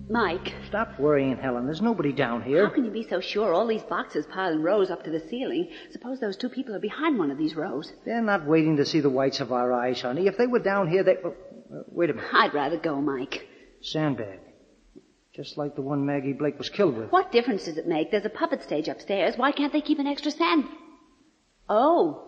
Mike. Stop worrying, Helen. There's nobody down here. How can you be so sure? All these boxes piled in rows up to the ceiling. Suppose those two people are behind one of these rows. They're not waiting to see the whites of our eyes, honey. If they were down here, they... wait a minute. I'd rather go, Mike. Sandbag. Just like the one Maggie Blake was killed with. What difference does it make? There's a puppet stage upstairs. Why can't they keep an extra sand? Oh,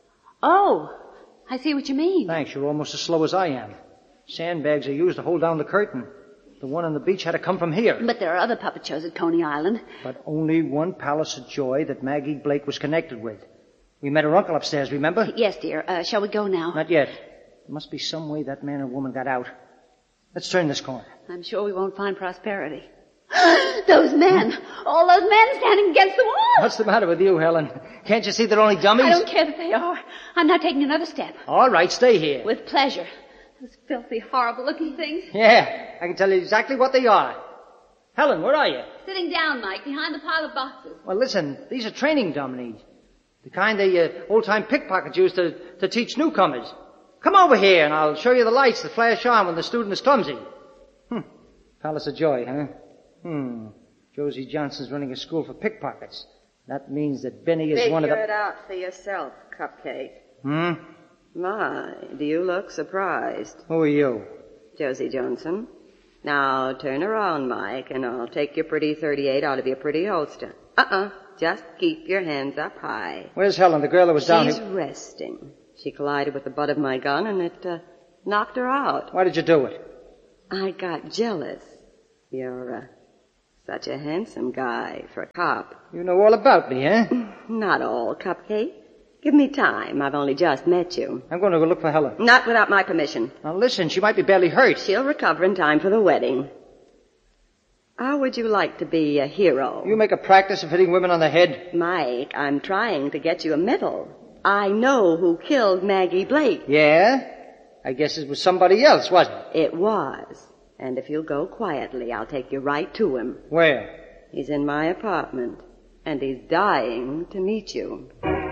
I see what you mean. Thanks. You're almost as slow as I am. Sandbags are used to hold down the curtain. The one on the beach had to come from here. But there are other puppet shows at Coney Island. But only one Palace of Joy that Maggie Blake was connected with. We met her uncle upstairs, remember? Yes, dear. Shall we go now? Not yet. There must be some way that man or woman got out. Let's turn this corner. I'm sure we won't find Prosperity. Those men! All those men standing against the wall! What's the matter with you, Helen? Can't you see they're only dummies? I don't care that they are. I'm not taking another step. All right, stay here. With pleasure. Those filthy, horrible-looking things. Yeah, I can tell you exactly what they are. Helen, where are you? Sitting down, Mike, behind the pile of boxes. Well, listen, these are training dummies. The kind the old-time pickpockets use to teach newcomers. Come over here and I'll show you the lights that flash on when the student is clumsy. Palace of Joy, huh? Josie Johnson's running a school for pickpockets. That means that Benny is one of the... Figure it out for yourself, Cupcake. My, do you look surprised? Who are you? Josie Johnson. Now, turn around, Mike, and I'll take your pretty 38 out of your pretty holster. Just keep your hands up high. Where's Helen, the girl that was down here? She's resting. She collided with the butt of my gun, and it knocked her out. Why did you do it? I got jealous. You're such a handsome guy for a cop. You know all about me, eh? Not all, Cupcake. Give me time. I've only just met you. I'm going to go look for Helen. Not without my permission. Now listen, she might be badly hurt. She'll recover in time for the wedding. How would you like to be a hero? You make a practice of hitting women on the head? Mike, I'm trying to get you a medal. I know who killed Maggie Blake. Yeah? I guess it was somebody else, wasn't it? It was. And if you'll go quietly, I'll take you right to him. Where? He's in my apartment, and he's dying to meet you.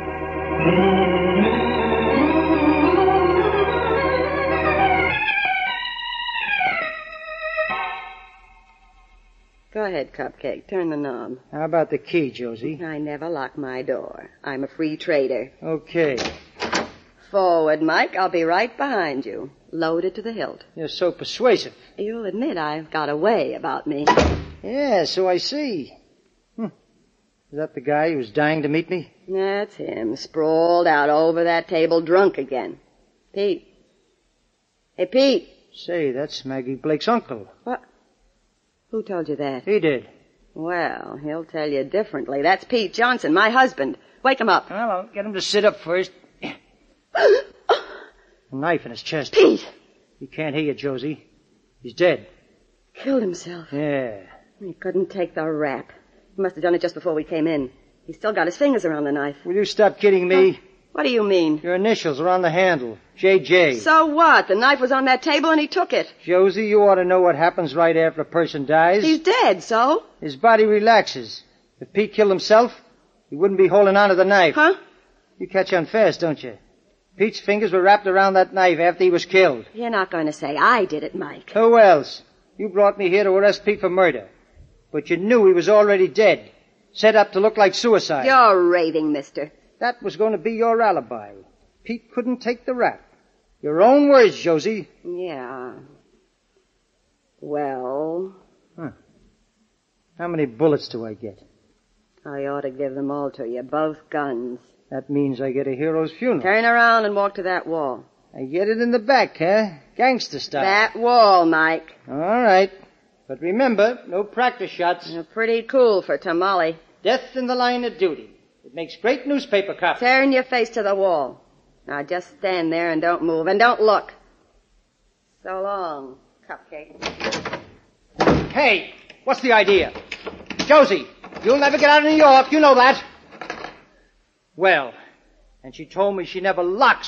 Go ahead, Cupcake. Turn the knob. How about the key, Josie? I never lock my door. I'm a free trader. Okay. Forward, Mike. I'll be right behind you. Loaded to the hilt. You're so persuasive. You'll admit I've got a way about me. Yeah, so I see. Is that the guy who was dying to meet me? That's him, sprawled out over that table, drunk again. Pete. Hey, Pete. Say, that's Maggie Blake's uncle. What? Who told you that? He did. Well, he'll tell you differently. That's Pete Johnson, my husband. Wake him up. Well, I'll get him to sit up first. A knife in his chest. Pete! He can't hear you, Josie. He's dead. Killed himself. Yeah. He couldn't take the rap. He must have done it just before we came in. He's still got his fingers around the knife. Will you stop kidding me? What do you mean? Your initials are on the handle. J.J. So what? The knife was on that table and he took it. Josie, you ought to know what happens right after a person dies. He's dead, so? His body relaxes. If Pete killed himself, he wouldn't be holding on to the knife. Huh? You catch on fast, don't you? Pete's fingers were wrapped around that knife after he was killed. You're not going to say I did it, Mike. Who else? You brought me here to arrest Pete for murder. But you knew he was already dead. Set up to look like suicide. You're raving, mister. That was going to be your alibi. Pete couldn't take the rap. Your own words, Josie. Yeah. Well? How many bullets do I get? I ought to give them all to you, both guns. That means I get a hero's funeral. Turn around and walk to that wall. I get it in the back, huh? Gangster style. That wall, Mike. All right. But remember, no practice shots. You're pretty cool for Tamale. Death in the line of duty. It makes great newspaper copy. Turn your face to the wall. Now just stand there and don't move and don't look. So long, Cupcake. Hey, what's the idea? Josie, you'll never get out of New York. You know that. Well, and she told me she never locks